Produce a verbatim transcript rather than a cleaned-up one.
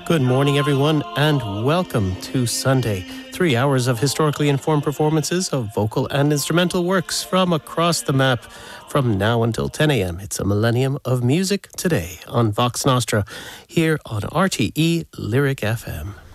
Good morning, everyone, and welcome to Sunday. Three hours of historically informed performances of vocal and instrumental works from across the map. From now until ten a.m, it's a millennium of music today on Vox Nostra, here on R T E Lyric F M.